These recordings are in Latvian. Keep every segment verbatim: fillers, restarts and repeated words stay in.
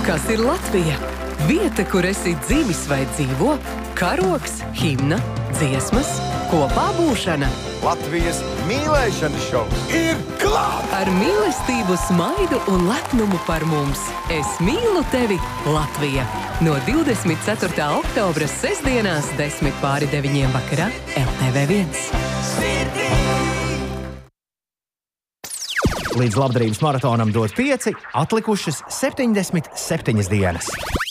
Kas ir Latvija? Vieta, kur esi dzimis vai dzīvo, karogs, himna, dziesmas, kopā būšana. Latvijas mīlēšanas šovs ir klāt! Ar mīlestību, smaidu un lepnumu par mums. Es mīlu tevi, Latvija! No divdesmit ceturtā oktobra sestdienās desmit pāri deviņiem vakarā L T V viens. Līdz labdarības maratonam dot pieci, atlikušas septiņdesmit septiņas dienas.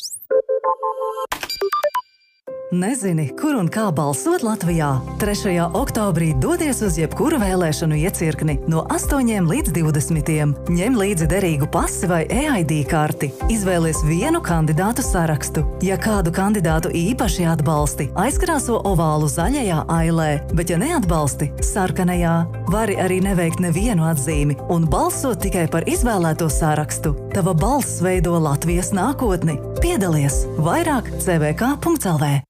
Nezini, kur un kā balsot Latvijā? trešajā oktobrī dodies uz jebkuru vēlēšanu iecirkni no astoņiem līdz divdesmitiem. Ņem līdzi derīgu pasi vai E I D karti. Izvēlies vienu kandidātu sarakstu. Ja kādu kandidātu īpaši atbalsti, aizkrāso ovālu zaļajā ailē, bet ja neatbalsti, sarkanajā. Vari arī neveikt nevienu atzīmi un balsot tikai par izvēlēto sarakstu. Tava balss veido Latvijas nākotni. Piedalies! Vairāk c v k punkts l v.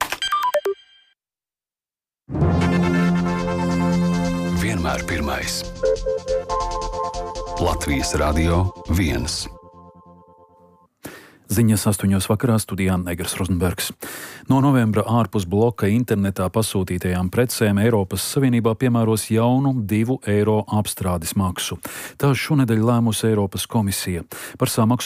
Vienmēr pirmais. Latvijas Radio viens. Ziņas astoņos vakarā studijā Negras Rozenbergs. No novembra ārpus bloka internetā pasūtītajām precēm Eiropas Savienībā piemēros jaunu divu eiro apstrādes maksu. Tā šonedēļ lēmusi Eiropas komisija. Par samaksu